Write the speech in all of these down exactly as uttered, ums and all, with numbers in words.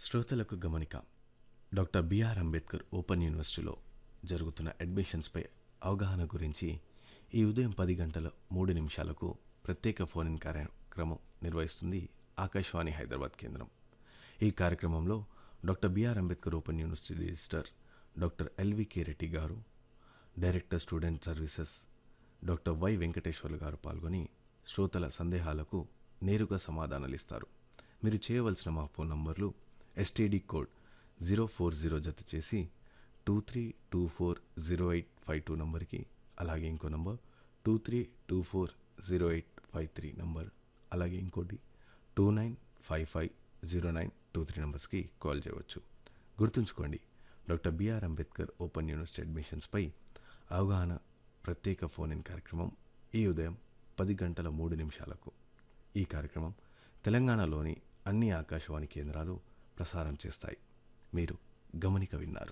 శ్రోతలకు గమనిక. Doctor BR Ambedkar open యూనివర్సిటీలో జరుగుతున్న అడ్మిషన్స్పై అవగాహన గురించి ఈ ఉదయం పది గంటల మూడు నిమిషాలకు ప్రత్యేక ఫోన్ ఇన్ కార్యక్రమం నిర్వహిస్తుంది ఆకాశవాణి హైదరాబాద్ కేంద్రం. ఈ కార్యక్రమంలో doctor BR Ambedkar open university register doctor LVK Reddy గారు, director student services doctor why Venkateswarlu గారు పాల్గొని శ్రోతల సందేహాలకు నేరుగా సమాధానాలు ఇస్తారు. మీరు చేయవలసిన మా ఫోన్ నంబర్లు STD code zero four zero జత చేసి two three two four zero eight five two నంబర్కి, అలాగే ఇంకో number two three two four zero eight five three number, అలాగే ఇంకోటి two nine five five zero nine two three నంబర్స్కి call చేయవచ్చు. గుర్తుంచుకోండి, doctor BR Ambedkar open university అడ్మిషన్స్పై అవగాహన ప్రత్యేక phone in కార్యక్రమం ఈ ఉదయం పది గంటల మూడు నిమిషాలకు. ఈ కార్యక్రమం తెలంగాణలోని అన్ని ఆకాశవాణి కేంద్రాలు ప్రసారం చేస్తాయి. మీరు గమనిక విన్నారు.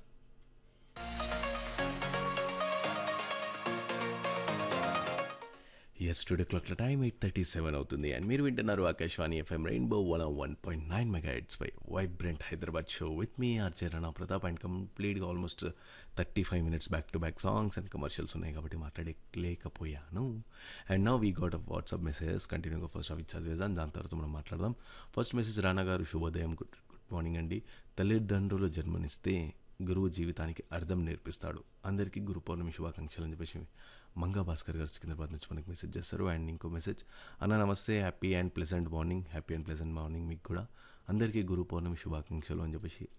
Yes today clock time eight thirty seven అవుతుంది అండ్ మీరు వింటున్నారు Akashvani FM rainbow one one point nine mega heads pi vibrant Hyderabad show with me RJ Rana Pratap. And కంప్లీట్గా almost thirty five minutes back to back songs and commercials ఉన్నాయి కాబట్టి మాట్లాడలేకపోయాను. And now we got of WhatsApp messages కంటిన్యూగా first of ఇచ్చి చదివేదాం, దాని తర్వాత మనం మాట్లాడదాం. First message రానా గారు, శుభోదయం, గుడ్ గుడ్ మార్నింగ్ అండి. తల్లిదండ్రులు జన్మనిస్తే గురువు జీవితానికి అర్థం నేర్పిస్తాడు. అందరికీ గురు పౌర్ణమి శుభాకాంక్షలు అని చెప్పేసి మంగా భాస్కర్ గారు సికింద్రాబాద్ నుంచి మనకి మెసేజ్ చేస్తారు. అండ్ ఇంకో మెసేజ్, అన్న నమస్తే, happy and pleasant morning, happy and pleasant morning మీకు కూడా. అందరికీ గురు పౌర్ణమి శుభాకాంక్షలు అని చెప్పేసి